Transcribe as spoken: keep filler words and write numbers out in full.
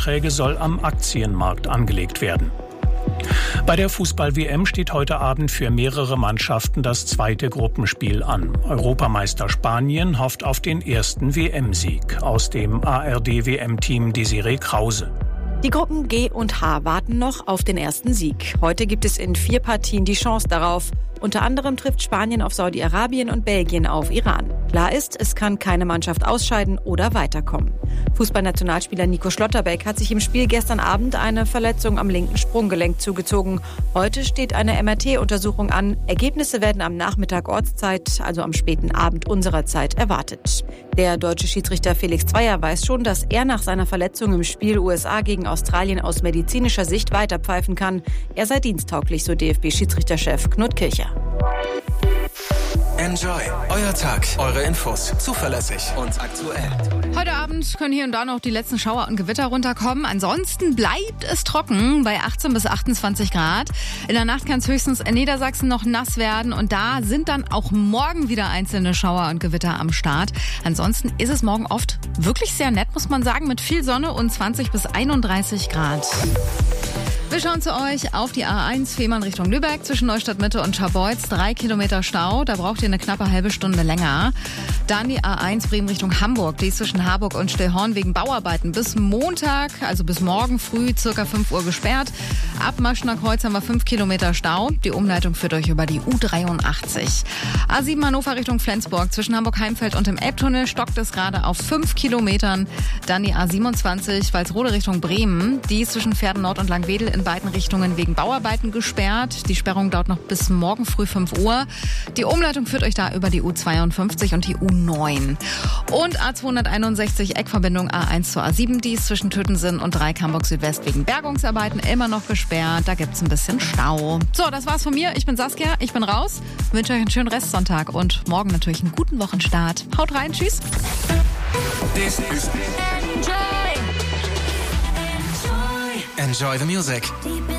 Millionenbeträge soll am Aktienmarkt angelegt werden. Bei der Fußball-W M steht heute Abend für mehrere Mannschaften das zweite Gruppenspiel an. Europameister Spanien hofft auf den ersten W M-Sieg. Aus dem A R D-W M-Team Desiree Krause. Die Gruppen G und H warten noch auf den ersten Sieg. Heute gibt es in vier Partien die Chance darauf. Unter anderem trifft Spanien auf Saudi-Arabien und Belgien auf Iran. Klar ist, es kann keine Mannschaft ausscheiden oder weiterkommen. Fußballnationalspieler Nico Schlotterbeck hat sich im Spiel gestern Abend eine Verletzung am linken Sprunggelenk zugezogen. Heute steht eine M R T-Untersuchung an. Ergebnisse werden am Nachmittag Ortszeit, also am späten Abend unserer Zeit, erwartet. Der deutsche Schiedsrichter Felix Zweier weiß schon, dass er nach seiner Verletzung im Spiel U S A gegen Australien aus medizinischer Sicht weiterpfeifen kann. Er sei diensttauglich, so D F B-Schiedsrichterchef Knut Kircher. Enjoy. Euer Tag. Eure Infos. Zuverlässig und aktuell. Heute Abend können hier und da noch die letzten Schauer und Gewitter runterkommen. Ansonsten bleibt es trocken bei achtzehn bis achtundzwanzig Grad. In der Nacht kann es höchstens in Niedersachsen noch nass werden. Und da sind dann auch morgen wieder einzelne Schauer und Gewitter am Start. Ansonsten ist es morgen oft wirklich sehr nett, muss man sagen, mit viel Sonne und zwanzig bis einunddreißig Grad. Wir schauen zu euch auf die A eins Fehmarn Richtung Lübeck zwischen Neustadt Mitte und Scharbeutz. Drei Kilometer Stau, da braucht ihr eine knappe halbe Stunde länger. Dann die A eins Bremen Richtung Hamburg, die ist zwischen Harburg und Stillhorn wegen Bauarbeiten bis Montag, also bis morgen früh, circa fünf Uhr gesperrt. Ab Maschner Kreuz haben wir fünf Kilometer Stau. Die Umleitung führt euch über die U dreiundachtzig. A sieben Hannover Richtung Flensburg zwischen Hamburg-Heimfeld und dem Elbtunnel stockt es gerade auf fünf Kilometern. Dann die A siebenundzwanzig Walsrode Richtung Bremen, die ist zwischen Pferden Nord und Langwedel in beiden Richtungen wegen Bauarbeiten gesperrt. Die Sperrung dauert noch bis morgen früh fünf Uhr. Die Umleitung führt euch da über die U zweiundfünfzig und die U neun. Und A zweihunderteinundsechzig Eckverbindung A eins zur A sieben, die ist zwischen Tötensinn und Dreieck Hamburg Südwest wegen Bergungsarbeiten immer noch gesperrt. Da gibt's ein bisschen Stau. So, das war's von mir. Ich bin Saskia, ich bin raus. Wünsche euch einen schönen Restsonntag und morgen natürlich einen guten Wochenstart. Haut rein, tschüss. This is Enjoy. Enjoy the music.